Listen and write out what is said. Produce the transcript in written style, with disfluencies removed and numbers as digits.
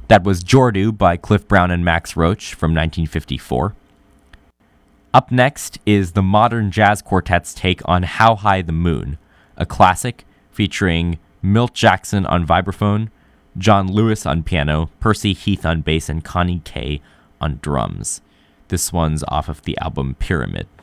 That was Jordu by Cliff Brown and Max Roach from 1954. Up next is the Modern Jazz Quartet's take on How High the Moon, a classic featuring Milt Jackson on vibraphone, John Lewis on piano, Percy Heath on bass, and Connie Kay on drums. This one's off of the album Pyramid.